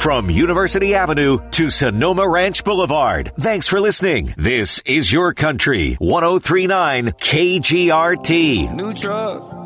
From University Avenue to Sonoma Ranch Boulevard. Thanks for listening. This is Your Country 103.9 KGRT. New truck.